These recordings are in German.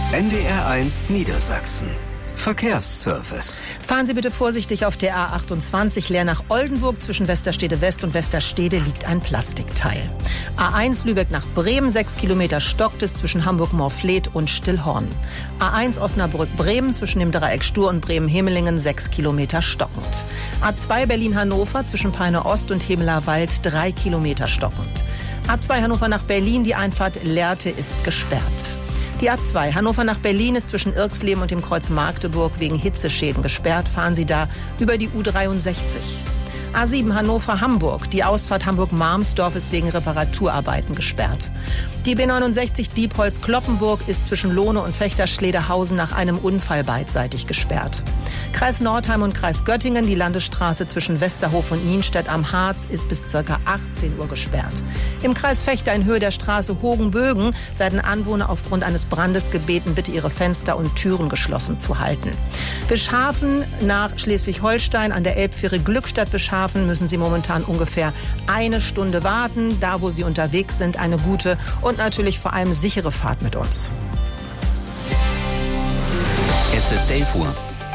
NDR1 Niedersachsen. Verkehrsservice. Fahren Sie bitte vorsichtig auf der A28 leer nach Oldenburg. Zwischen Westerstede West und Westerstede liegt ein Plastikteil. A1 Lübeck nach Bremen, 6 Kilometer stockt es zwischen Hamburg-Morfleet und Stillhorn. A1 Osnabrück-Bremen zwischen dem Dreieck Stur und Bremen-Hemelingen, 6 Kilometer stockend. A2 Berlin-Hannover zwischen Peine Ost und Hemeler Wald, 3 Kilometer stockend. A2 Hannover nach Berlin, die Einfahrt Lehrte ist gesperrt. Die A2 Hannover nach Berlin ist zwischen Irxleben und dem Kreuz Magdeburg wegen Hitzeschäden gesperrt. Fahren Sie da über die U63. A7 Hannover-Hamburg. Die Ausfahrt Hamburg-Marmsdorf ist wegen Reparaturarbeiten gesperrt. Die B69 Diepholz-Kloppenburg ist zwischen Lohne und Fechter-Schlederhausen nach einem Unfall beidseitig gesperrt. Kreis Nordheim und Kreis Göttingen. Die Landesstraße zwischen Westerhof und Nienstedt am Harz ist bis ca. 18 Uhr gesperrt. Im Kreis Fechter in Höhe der Straße Hogenbögen werden Anwohner aufgrund eines Brandes gebeten, bitte ihre Fenster und Türen geschlossen zu halten. Bischhafen nach Schleswig-Holstein an der Elbfähre Glückstadt-Bischhafen müssen Sie momentan ungefähr 1 Stunde warten. Da, wo Sie unterwegs sind, eine gute und natürlich vor allem sichere Fahrt mit uns. Es ist 11 Uhr.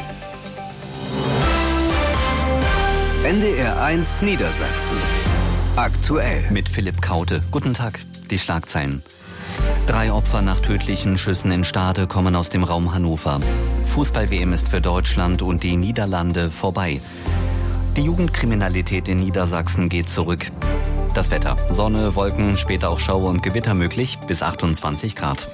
NDR1 Niedersachsen. Aktuell. Mit Philipp Kaute. Guten Tag. Die Schlagzeilen. 3 Opfer nach tödlichen Schüssen in Stade kommen aus dem Raum Hannover. Fußball-WM ist für Deutschland und die Niederlande vorbei. Die Jugendkriminalität in Niedersachsen geht zurück. Das Wetter. Sonne, Wolken, später auch Schauer und Gewitter möglich, bis 28 Grad.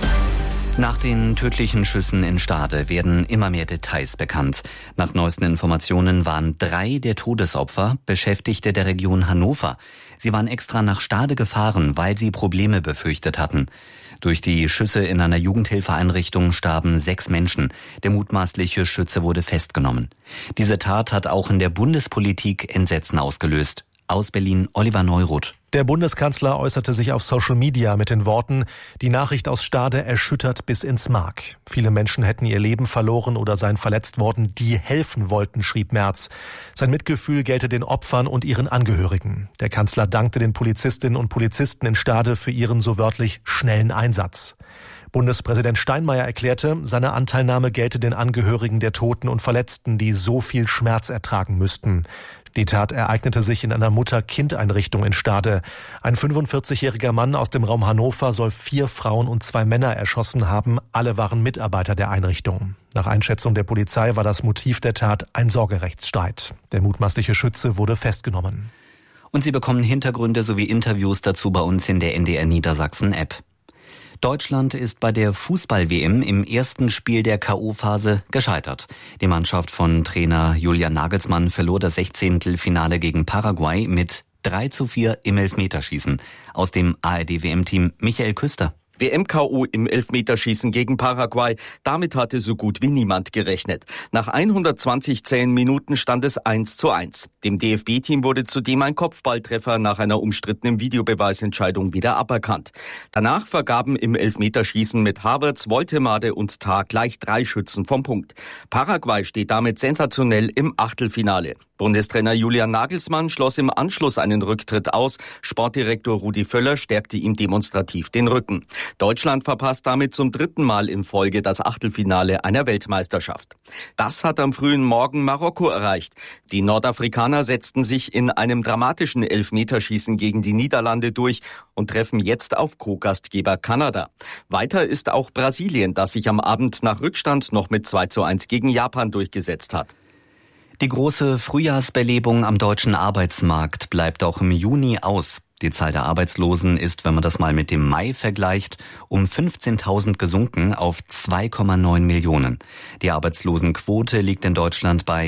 Nach den tödlichen Schüssen in Stade werden immer mehr Details bekannt. Nach neuesten Informationen waren 3 der Todesopfer Beschäftigte der Region Hannover. Sie waren extra nach Stade gefahren, weil sie Probleme befürchtet hatten. Durch die Schüsse in einer Jugendhilfeeinrichtung starben 6 Menschen. Der mutmaßliche Schütze wurde festgenommen. Diese Tat hat auch in der Bundespolitik Entsetzen ausgelöst. Aus Berlin Oliver Neuroth. Der Bundeskanzler äußerte sich auf Social Media mit den Worten: Die Nachricht aus Stade erschüttert bis ins Mark. Viele Menschen hätten ihr Leben verloren oder seien verletzt worden, die helfen wollten, schrieb Merz. Sein Mitgefühl gelte den Opfern und ihren Angehörigen. Der Kanzler dankte den Polizistinnen und Polizisten in Stade für ihren so wörtlich schnellen Einsatz. Bundespräsident Steinmeier erklärte, seine Anteilnahme gelte den Angehörigen der Toten und Verletzten, die so viel Schmerz ertragen müssten. Die Tat ereignete sich in einer Mutter-Kind-Einrichtung in Stade. Ein 45-jähriger Mann aus dem Raum Hannover soll 4 Frauen und 2 Männer erschossen haben. Alle waren Mitarbeiter der Einrichtung. Nach Einschätzung der Polizei war das Motiv der Tat ein Sorgerechtsstreit. Der mutmaßliche Schütze wurde festgenommen. Und Sie bekommen Hintergründe sowie Interviews dazu bei uns in der NDR Niedersachsen-App. Deutschland ist bei der Fußball-WM im ersten Spiel der K.O.-Phase gescheitert. Die Mannschaft von Trainer Julian Nagelsmann verlor das 16. Finale gegen Paraguay mit 3:4 im Elfmeterschießen. Aus dem ARD-WM-Team Michael Küster. WM-KO im Elfmeterschießen gegen Paraguay. Damit hatte so gut wie niemand gerechnet. Nach 120 zähen Minuten stand es 1:1. Dem DFB-Team wurde zudem ein Kopfballtreffer nach einer umstrittenen Videobeweisentscheidung wieder aberkannt. Danach vergaben im Elfmeterschießen mit Havertz, Woltemade und Tah gleich 3 Schützen vom Punkt. Paraguay steht damit sensationell im Achtelfinale. Bundestrainer Julian Nagelsmann schloss im Anschluss einen Rücktritt aus. Sportdirektor Rudi Völler stärkte ihm demonstrativ den Rücken. Deutschland verpasst damit zum 3. Mal in Folge das Achtelfinale einer Weltmeisterschaft. Das hat am frühen Morgen Marokko erreicht. Die Nordafrikaner setzten sich in einem dramatischen Elfmeterschießen gegen die Niederlande durch und treffen jetzt auf Co-Gastgeber Kanada. Weiter ist auch Brasilien, das sich am Abend nach Rückstand noch mit 2:1 gegen Japan durchgesetzt hat. Die große Frühjahrsbelebung am deutschen Arbeitsmarkt bleibt auch im Juni aus. Die Zahl der Arbeitslosen ist, wenn man das mal mit dem Mai vergleicht, um 15.000 gesunken auf 2,9 Millionen. Die Arbeitslosenquote liegt in Deutschland bei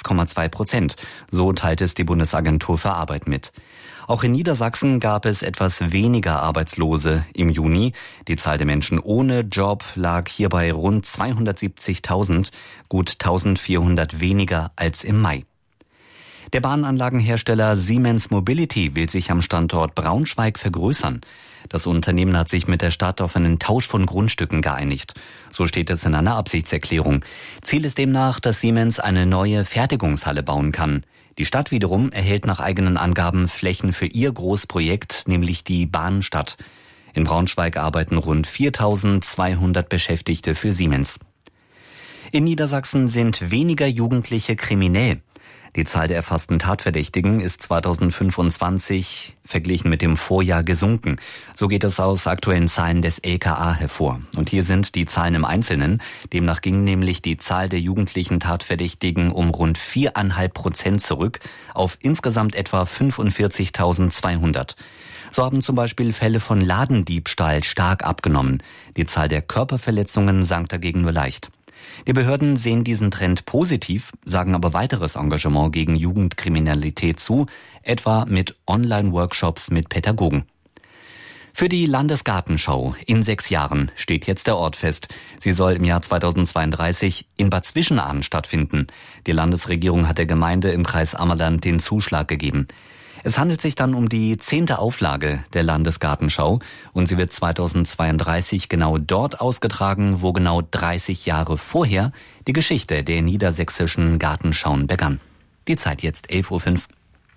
6,2%. So teilt es die Bundesagentur für Arbeit mit. Auch in Niedersachsen gab es etwas weniger Arbeitslose im Juni. Die Zahl der Menschen ohne Job lag hier bei rund 270.000, gut 1.400 weniger als im Mai. Der Bahnanlagenhersteller Siemens Mobility will sich am Standort Braunschweig vergrößern. Das Unternehmen hat sich mit der Stadt auf einen Tausch von Grundstücken geeinigt. So steht es in einer Absichtserklärung. Ziel ist demnach, dass Siemens eine neue Fertigungshalle bauen kann. Die Stadt wiederum erhält nach eigenen Angaben Flächen für ihr Großprojekt, nämlich die Bahnstadt. In Braunschweig arbeiten rund 4.200 Beschäftigte für Siemens. In Niedersachsen sind weniger Jugendliche kriminell. Die Zahl der erfassten Tatverdächtigen ist 2025 verglichen mit dem Vorjahr gesunken. So geht es aus aktuellen Zahlen des LKA hervor. Und hier sind die Zahlen im Einzelnen. Demnach ging nämlich die Zahl der jugendlichen Tatverdächtigen um rund 4,5% zurück auf insgesamt etwa 45.200. So haben zum Beispiel Fälle von Ladendiebstahl stark abgenommen. Die Zahl der Körperverletzungen sank dagegen nur leicht. Die Behörden sehen diesen Trend positiv, sagen aber weiteres Engagement gegen Jugendkriminalität zu, etwa mit Online-Workshops mit Pädagogen. Für die Landesgartenschau in 6 Jahren steht jetzt der Ort fest. Sie soll im Jahr 2032 in Bad Zwischenahn stattfinden. Die Landesregierung hat der Gemeinde im Kreis Ammerland den Zuschlag gegeben. Es handelt sich dann um die 10. Auflage der Landesgartenschau und sie wird 2032 genau dort ausgetragen, wo genau 30 Jahre vorher die Geschichte der niedersächsischen Gartenschauen begann. Die Zeit jetzt 11.05 Uhr.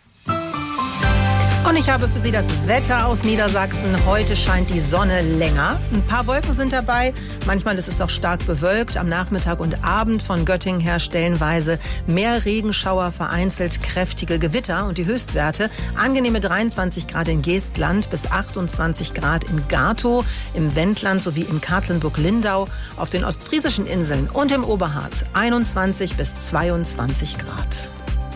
Und ich habe für Sie das Wetter aus Niedersachsen. Heute scheint die Sonne länger. Ein paar Wolken sind dabei. Manchmal ist es auch stark bewölkt. Am Nachmittag und Abend von Göttingen her stellenweise mehr Regenschauer, vereinzelt kräftige Gewitter. Und die Höchstwerte angenehme 23 Grad in Geestland bis 28 Grad in Gatow, im Wendland sowie in Katlenburg-Lindau, auf den ostfriesischen Inseln und im Oberharz 21 bis 22 Grad.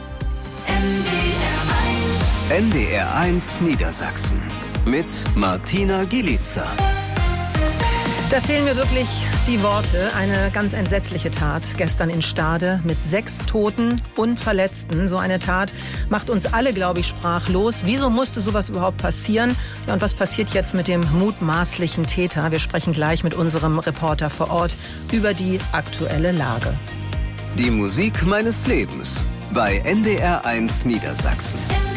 NDR 1 Niedersachsen mit Martina Gielitzer. Da fehlen mir wirklich die Worte. Eine ganz entsetzliche Tat gestern in Stade mit 6 Toten und Verletzten. So eine Tat macht uns alle, glaube ich, sprachlos. Wieso musste sowas überhaupt passieren? Ja, und was passiert jetzt mit dem mutmaßlichen Täter? Wir sprechen gleich mit unserem Reporter vor Ort über die aktuelle Lage. Die Musik meines Lebens bei NDR 1 Niedersachsen.